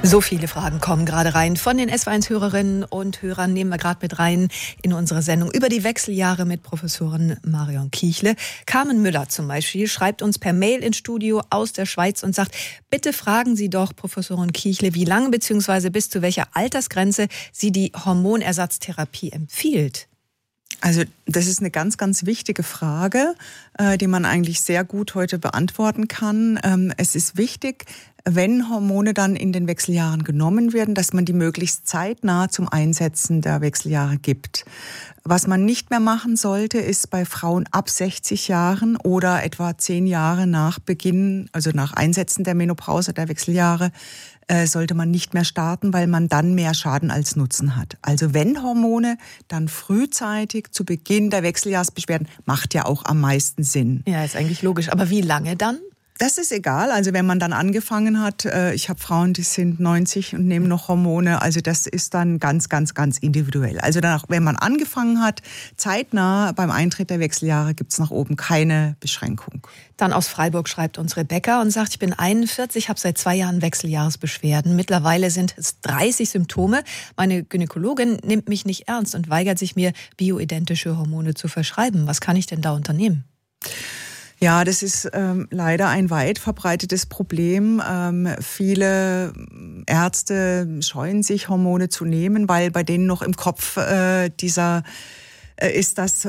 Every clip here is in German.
So viele Fragen kommen gerade rein von den SW1-Hörerinnen und Hörern. Nehmen wir gerade mit rein in unsere Sendung über die Wechseljahre mit Professorin Marion Kiechle. Carmen Müller zum Beispiel schreibt uns per Mail ins Studio aus der Schweiz und sagt, bitte fragen Sie doch Professorin Kiechle, wie lange bzw. bis zu welcher Altersgrenze sie die Hormonersatztherapie empfiehlt. Also das ist eine ganz, ganz wichtige Frage, die man eigentlich sehr gut heute beantworten kann. Es ist wichtig, wenn Hormone dann in den Wechseljahren genommen werden, dass man die möglichst zeitnah zum Einsetzen der Wechseljahre gibt. Was man nicht mehr machen sollte, ist bei Frauen ab 60 Jahren oder etwa 10 Jahre nach Beginn, also nach Einsetzen der Menopause, der Wechseljahre, sollte man nicht mehr starten, weil man dann mehr Schaden als Nutzen hat. Also wenn Hormone, dann frühzeitig zu Beginn der Wechseljahrsbeschwerden, macht ja auch am meisten Sinn. Ja, ist eigentlich logisch. Aber wie lange dann? Das ist egal. Also wenn man dann angefangen hat, ich habe Frauen, die sind 90 und nehmen noch Hormone, also das ist dann ganz, ganz, ganz individuell. Also danach, wenn man angefangen hat, zeitnah beim Eintritt der Wechseljahre gibt es nach oben keine Beschränkung. Dann aus Freiburg schreibt uns Rebecca und sagt, ich bin 41, habe seit 2 Jahren Wechseljahresbeschwerden. Mittlerweile sind es 30 Symptome. Meine Gynäkologin nimmt mich nicht ernst und weigert sich mir, bioidentische Hormone zu verschreiben. Was kann ich denn da unternehmen? Ja, das ist leider ein weit verbreitetes Problem. Viele Ärzte scheuen sich, Hormone zu nehmen, weil bei denen noch im Kopf ist, dass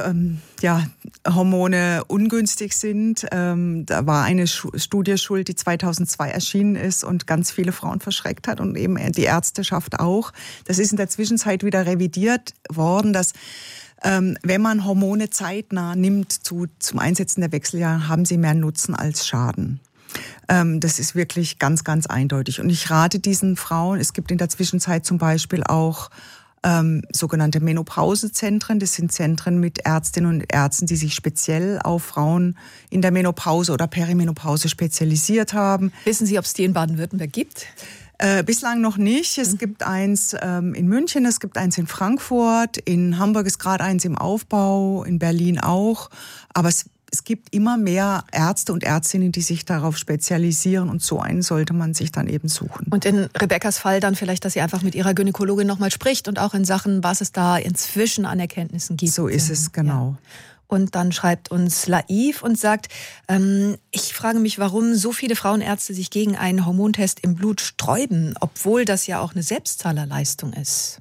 Hormone ungünstig sind. Da war eine Studie schuld, die 2002 erschienen ist und ganz viele Frauen verschreckt hat und eben die Ärzteschaft auch. Das ist in der Zwischenzeit wieder revidiert worden, dass wenn man Hormone zeitnah nimmt zum Einsetzen der Wechseljahre, haben sie mehr Nutzen als Schaden. Das ist wirklich ganz, ganz eindeutig. Und ich rate diesen Frauen, es gibt in der Zwischenzeit zum Beispiel auch sogenannte Menopausezentren. Das sind Zentren mit Ärztinnen und Ärzten, die sich speziell auf Frauen in der Menopause oder Perimenopause spezialisiert haben. Wissen Sie, ob es die in Baden-Württemberg gibt? Bislang noch nicht. Es gibt eins in München, es gibt eins in Frankfurt, in Hamburg ist gerade eins im Aufbau, in Berlin auch. Aber es gibt immer mehr Ärzte und Ärztinnen, die sich darauf spezialisieren und so einen sollte man sich dann eben suchen. Und in Rebeccas Fall dann vielleicht, dass sie einfach mit ihrer Gynäkologin nochmal spricht und auch in Sachen, was es da inzwischen an Erkenntnissen gibt. So ist es, genau. Ja. Und dann schreibt uns Laif und sagt, ich frage mich, warum so viele Frauenärzte sich gegen einen Hormontest im Blut sträuben, obwohl das ja auch eine Selbstzahlerleistung ist.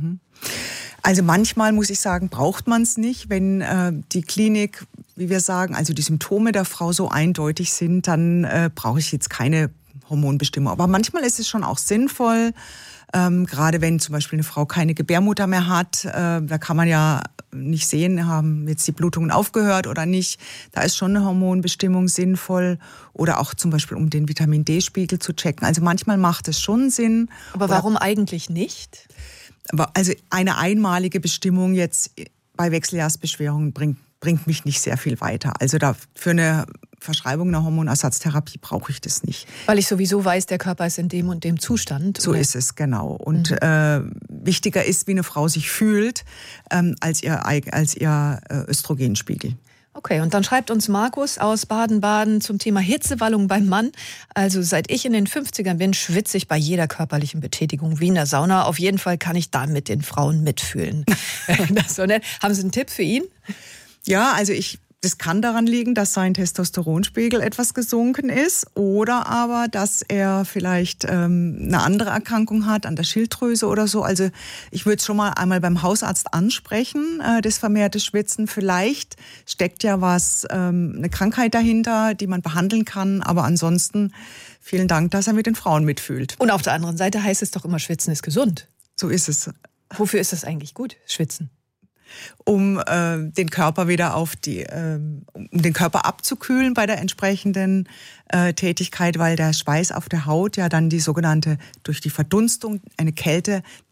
Also manchmal, muss ich sagen, braucht man es nicht. Wenn die Klinik, wie wir sagen, also die Symptome der Frau so eindeutig sind, dann brauche ich jetzt keine Hormonbestimmung. Aber manchmal ist es schon auch sinnvoll, gerade wenn zum Beispiel eine Frau keine Gebärmutter mehr hat, da kann man ja nicht sehen, haben jetzt die Blutungen aufgehört oder nicht. Da ist schon eine Hormonbestimmung sinnvoll. Oder auch zum Beispiel, um den Vitamin-D-Spiegel zu checken. Also manchmal macht es schon Sinn. Aber warum eigentlich nicht? Also eine einmalige Bestimmung jetzt bei Wechseljahrsbeschwerungen bringt mich nicht sehr viel weiter. Also für eine Verschreibung einer Hormonersatztherapie brauche ich das nicht. Weil ich sowieso weiß, der Körper ist in dem und dem Zustand. So ist es, genau. Und wichtiger ist, wie eine Frau sich fühlt, als ihr Östrogenspiegel. Okay, und dann schreibt uns Markus aus Baden-Baden zum Thema Hitzewallung beim Mann. Also seit ich in den 50ern bin, schwitze ich bei jeder körperlichen Betätigung wie in der Sauna. Auf jeden Fall kann ich da mit den Frauen mitfühlen. Das so nett. Haben Sie einen Tipp für ihn? Ja, also das kann daran liegen, dass sein Testosteronspiegel etwas gesunken ist oder aber, dass er vielleicht eine andere Erkrankung hat an der Schilddrüse oder so. Also ich würde es schon mal einmal beim Hausarzt ansprechen, das vermehrte Schwitzen. Vielleicht steckt ja eine Krankheit dahinter, die man behandeln kann. Aber ansonsten vielen Dank, dass er mit den Frauen mitfühlt. Und auf der anderen Seite heißt es doch immer, Schwitzen ist gesund. So ist es. Wofür ist das eigentlich gut, Schwitzen? Um den Körper wieder um den Körper abzukühlen bei der entsprechenden Tätigkeit, weil der Schweiß auf der Haut ja dann die sogenannte, durch die Verdunstung ein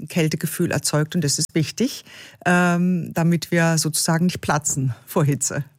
Kältegefühl erzeugt und das ist wichtig, damit wir sozusagen nicht platzen vor Hitze.